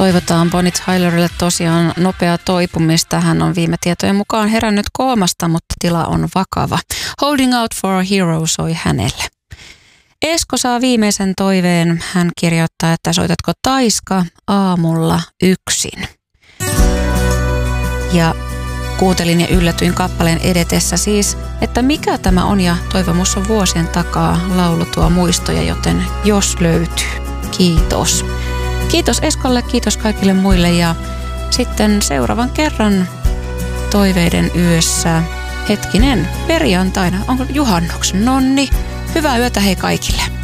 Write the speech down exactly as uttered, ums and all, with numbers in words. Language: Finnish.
Toivotaan Bonnie Tylerille tosiaan nopeaa toipumista. Hän on viime tietojen mukaan herännyt koomasta, mutta tila on vakava. Holding Out for a Hero soi hänelle. Esko saa viimeisen toiveen. Hän kirjoittaa, että soitatko Taiska aamulla yksin. Ja kuuntelin ja yllätyin kappaleen edetessä siis, että mikä tämä on, ja toivomus on vuosien takaa. Laulu tuo muistoja, joten jos löytyy. Kiitos. Kiitos Eskolle, kiitos kaikille muille, ja sitten seuraavan kerran toiveiden yössä, hetkinen, perjantaina, onko juhannuksen? Nonni, hyvää yötä hei kaikille.